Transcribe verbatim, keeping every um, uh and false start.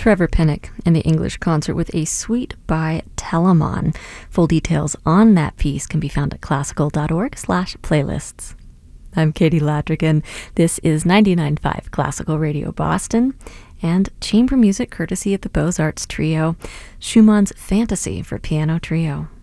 Trevor Pinnock in the English concert with a suite by Telemann. Full details on that piece can be found at classical.org slash playlists. I'm Katie Ladrigan. This is ninety-nine point five Classical Radio Boston and chamber music courtesy of the Beaux-Arts Trio, Schumann's Fantasy for Piano Trio.